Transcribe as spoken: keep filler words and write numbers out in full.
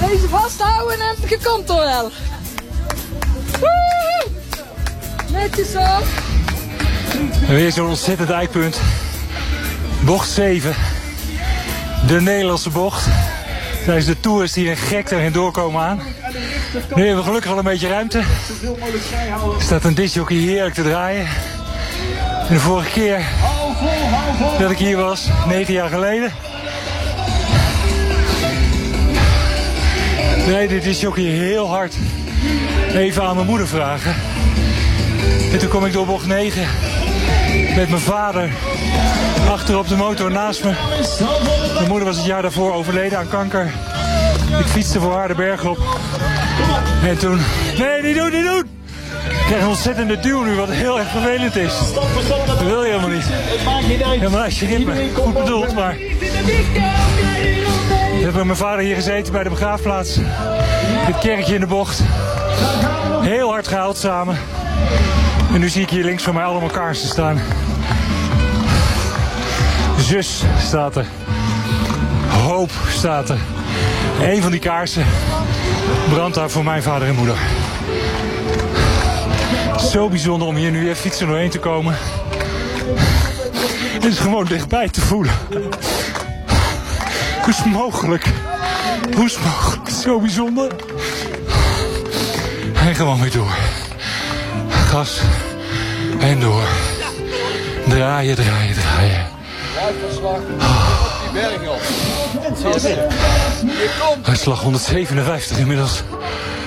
Deze vasthouden en je komt er wel. Woehoe! Netjes zo. En weer zo'n ontzettend eikpunt. Bocht zeven. De Nederlandse bocht. Tijdens de tours die een gek erin doorkomen aan. Nu hebben we gelukkig al een beetje ruimte. Er staat een discjockey heerlijk te draaien. En de vorige keer dat ik hier was, negen jaar geleden, reed de discjockey heel hard even aan mijn moeder vragen. En toen kom ik door bocht negen met mijn vader achter op de motor naast me. Mijn moeder was het jaar daarvoor overleden aan kanker. Ik fietste voor haar de berg op. En toen... Nee, niet doen, niet doen! Ik krijg een ontzettende duw nu, wat heel erg vervelend is. Dat wil je helemaal niet. Helemaal als je ritme. Goed bedoeld, maar... Ik heb met mijn vader hier gezeten bij de begraafplaats. Dit kerkje in de bocht. Heel hard gehuild samen. En nu zie ik hier links van mij allemaal kaarsen staan. Zus staat er. Hoop staat er. Eén van die kaarsen brandt daar voor mijn vader en moeder. Zo bijzonder om hier nu even fietsen doorheen te komen. Het is gewoon dichtbij te voelen. Hoe is het mogelijk? Hoe is het mogelijk? Zo bijzonder. En gewoon weer door. Gas. En door. Draaien, draaien, draaien. Uitslag honderdzevenenvijftig inmiddels.